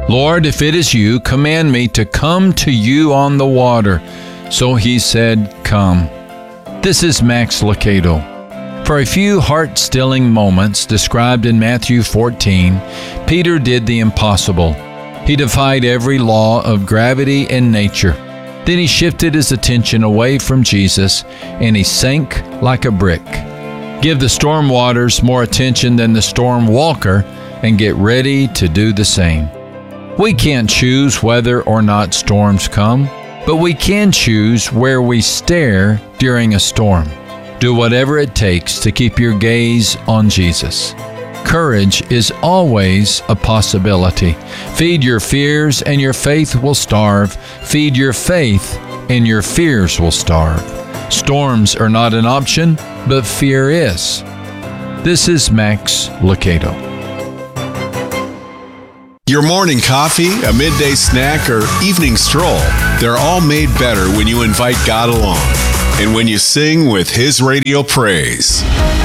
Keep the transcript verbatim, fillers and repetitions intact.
Lord, if it is you, command me to come to you on the water. So he said, come. This is Max Lucado. For a few heart-stilling moments described in Matthew fourteen, Peter did the impossible. He defied every law of gravity and nature. Then he shifted his attention away from Jesus, and he sank like a brick. Give the storm waters more attention than the storm walker, and get ready to do the same. We can't choose whether or not storms come, but we can choose where we stare during a storm. Do whatever it takes to keep your gaze on Jesus. Courage is always a possibility. Feed your fears and your faith will starve. Feed your faith and your fears will starve. Storms are not an option, but fear is. This is Max Lucado. Your morning coffee, a midday snack, or evening stroll, they're all made better when you invite God along and when you sing with His radio praise.